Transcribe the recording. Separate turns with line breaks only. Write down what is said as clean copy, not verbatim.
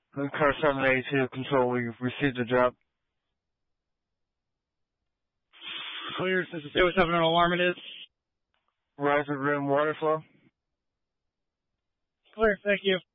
Car 782 control, we received a drop.
Clear, since the 070 alarm it is.
Rising room water flow.
Clear, thank you.